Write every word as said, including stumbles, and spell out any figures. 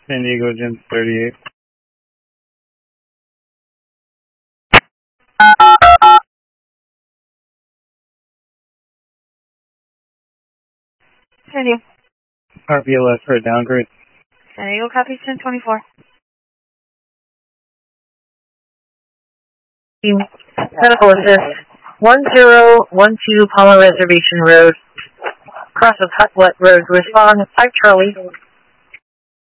San Diego, Gen thirty-eight. San Diego. R P L S for a downgrade. San Diego copies ten twenty-four. Medical assist. one zero one two Palmer Reservation Road. Cross of Hut Wet Road. Respond five Charlie.